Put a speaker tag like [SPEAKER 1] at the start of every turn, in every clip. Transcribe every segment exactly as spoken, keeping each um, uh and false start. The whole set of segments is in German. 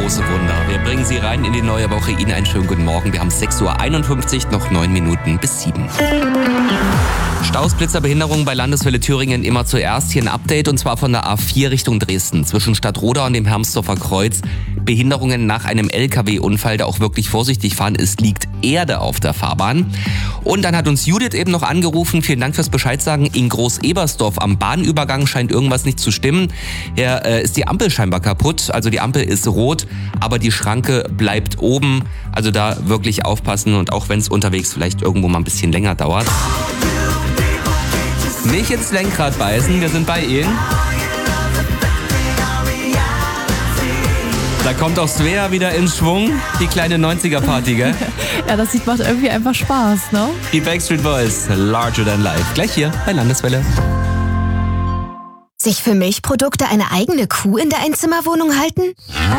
[SPEAKER 1] große Wunder. Wir bringen Sie rein in die neue Woche. Ihnen einen schönen guten Morgen. Wir haben sechs Uhr einundfünfzig, noch neun Minuten bis sieben. Staus, Blitzer, Behinderungen bei Landeswelle Thüringen immer zuerst. Hier ein Update und zwar von der A vier Richtung Dresden. Zwischen Stadtroda und dem Hermsdorfer Kreuz. Behinderungen nach einem L K W-Unfall, der auch wirklich vorsichtig fahren ist, liegt Erde auf der Fahrbahn. Und dann hat uns Judith eben noch angerufen. Vielen Dank fürs Bescheid sagen. In Groß-Ebersdorf am Bahnübergang scheint irgendwas nicht zu stimmen. Hier äh, ist die Ampel scheinbar kaputt. Also die Ampel ist rot, aber die Schranke bleibt oben. Also da wirklich aufpassen und auch wenn es unterwegs vielleicht irgendwo mal ein bisschen länger dauert. Nicht ins Lenkrad beißen, wir sind bei Ihnen. Da kommt auch Svea wieder in Schwung, die kleine neunziger-Party, gell?
[SPEAKER 2] Ja, das sieht, macht irgendwie einfach Spaß, ne?
[SPEAKER 1] Die Backstreet Boys, Larger Than Life. Gleich hier bei Landeswelle.
[SPEAKER 3] Sich für Milchprodukte eine eigene Kuh in der Einzimmerwohnung halten?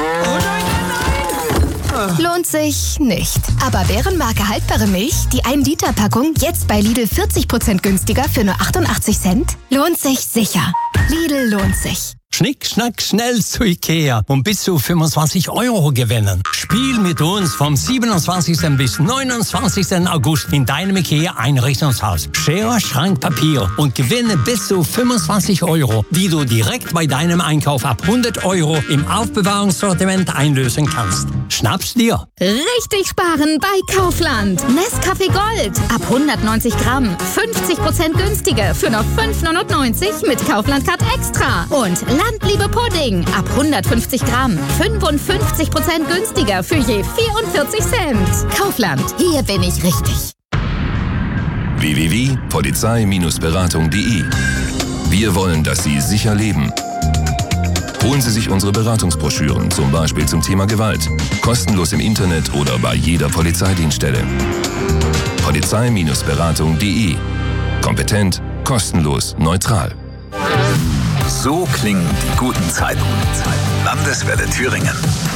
[SPEAKER 3] Lohnt sich nicht. Aber Bärenmarke haltbare Milch, die ein Liter Packung, jetzt bei Lidl vierzig Prozent günstiger für nur achtundachtzig Cent? Lohnt sich sicher. Lidl lohnt sich.
[SPEAKER 4] Schnick, schnack, schnell zu Ikea und bis zu fünfundzwanzig Euro gewinnen. Spiel mit uns vom siebenundzwanzigsten bis neunundzwanzigsten August in deinem Ikea-Einrichtungshaus. Schere, Schrank, Papier und gewinne bis zu fünfundzwanzig Euro, die du direkt bei deinem Einkauf ab hundert Euro im Aufbewahrungssortiment einlösen kannst. Schnapp's dir.
[SPEAKER 5] Richtig sparen bei Kaufland. Nescafé Gold ab hundertneunzig Gramm. fünfzig Prozent günstiger für nur fünf neunundneunzig mit Kaufland Card Extra. Und Landliebe Pudding ab hundertfünfzig Gramm. fünfundfünfzig Prozent günstiger für je vierundvierzig Cent. Kaufland, hier bin ich richtig.
[SPEAKER 6] w w w punkt polizei Beratung punkt de. Wir wollen, dass Sie sicher leben. Holen Sie sich unsere Beratungsbroschüren, zum Beispiel zum Thema Gewalt. Kostenlos im Internet oder bei jeder Polizeidienststelle. polizei Beratung punkt de. Kompetent, kostenlos, neutral.
[SPEAKER 7] So klingen die guten Zeiten. Landeswelle Thüringen.